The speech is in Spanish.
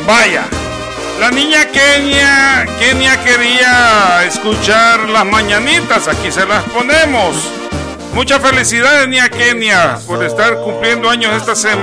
Vaya, la niña Kenia quería escuchar las mañanitas, aquí se las ponemos. Muchas felicidades, niña Kenia, por estar cumpliendo años esta semana.